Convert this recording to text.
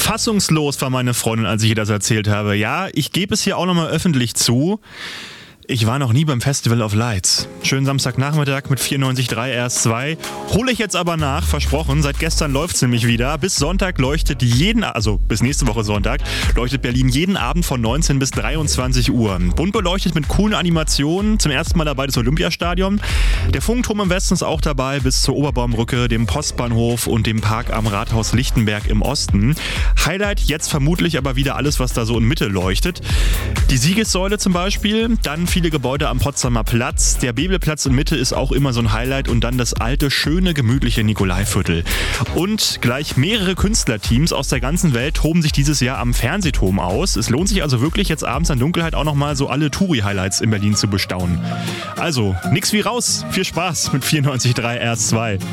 Fassungslos war meine Freundin, als ich ihr das erzählt habe. Ja, ich gebe es hier auch nochmal öffentlich zu. Ich war noch nie beim Festival of Lights. Schönen Samstagnachmittag mit 94.3 RS2. Hole ich jetzt aber nach, versprochen. Seit gestern läuft es nämlich wieder. Bis Sonntag leuchtet bis nächste Woche Sonntag, leuchtet Berlin jeden Abend von 19 bis 23 Uhr. Bunt beleuchtet mit coolen Animationen. Zum ersten Mal dabei das Olympiastadion. Der Funkturm im Westen ist auch dabei, bis zur Oberbaumbrücke, dem Postbahnhof und dem Park am Rathaus Lichtenberg im Osten. Highlight jetzt vermutlich aber wieder alles, was da so in Mitte leuchtet. Die Siegessäule zum Beispiel, dann viele Gebäude am Potsdamer Platz. Der Bebelplatz in Mitte ist auch immer so ein Highlight und dann das alte, schöne, gemütliche Nikolaiviertel. Und gleich mehrere Künstlerteams aus der ganzen Welt toben sich dieses Jahr am Fernsehturm aus. Es lohnt sich also wirklich jetzt abends an Dunkelheit auch nochmal so alle Touri-Highlights in Berlin zu bestaunen. Also, nix wie raus. Viel Spaß mit 94.3 RS2.